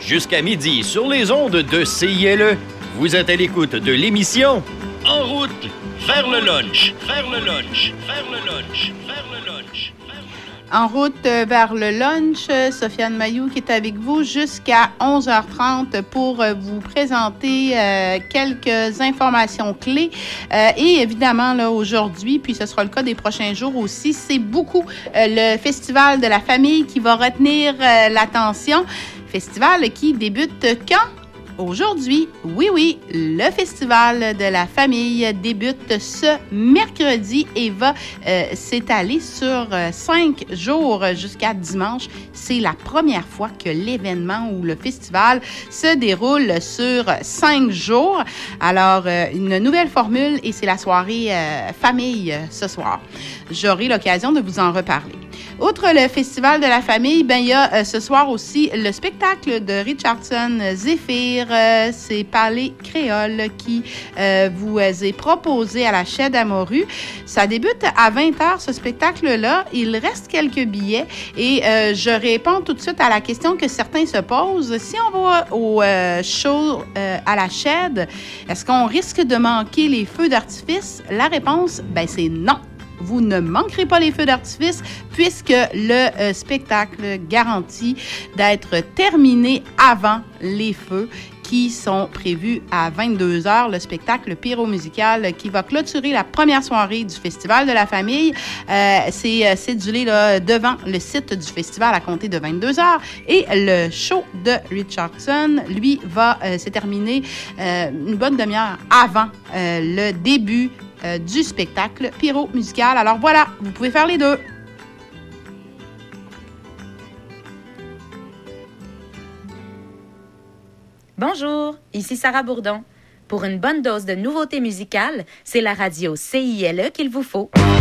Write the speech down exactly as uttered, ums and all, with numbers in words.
jusqu'à midi sur les ondes de C I L E. Vous êtes à l'écoute de l'émission En route vers le lunch, vers le lunch, vers le lunch, vers le lunch. En route vers le lunch, Sofiane Mayou qui est avec vous jusqu'à onze heures trente pour vous présenter euh, quelques informations clés. Euh, et évidemment, là, aujourd'hui, puis ce sera le cas des prochains jours aussi, c'est beaucoup euh, le Festival de la famille qui va retenir euh, l'attention. Festival qui débute quand? Aujourd'hui, oui, oui, le Festival de la famille débute ce mercredi et va euh, s'étaler sur euh, cinq jours jusqu'à dimanche. C'est la première fois que l'événement ou le festival se déroule sur cinq jours. Alors, euh, une nouvelle formule et c'est la soirée euh, famille euh, ce soir. J'aurai l'occasion de vous en reparler. Outre le Festival de la famille, ben, il y a euh, ce soir aussi le spectacle de Richardson Zéphyr. Euh, c'est Parler créole qui euh, vous est proposé à la Chaîne d'Amorue. Ça débute à vingt heures, ce spectacle-là. Il reste quelques billets et euh, je réponds tout de suite à la question que certains se posent. Si on va au euh, show euh, à la Chaîne, est-ce qu'on risque de manquer les feux d'artifice? La réponse, ben, c'est non. Vous ne manquerez pas les feux d'artifice puisque le euh, spectacle garantit d'être terminé avant les feux qui sont prévus à vingt-deux heures. Le spectacle pyro-musical qui va clôturer la première soirée du Festival de la famille. Euh, c'est euh, cédulé là, devant le site du festival à compter de vingt-deux heures. Et le show de Richardson, lui, va euh, se terminer euh, une bonne demi-heure avant euh, le début Euh, du spectacle pyro-musical. Alors voilà, vous pouvez faire les deux. Bonjour, ici Sarah Bourdon. Pour une bonne dose de nouveautés musicales, c'est la radio C I L E qu'il vous faut.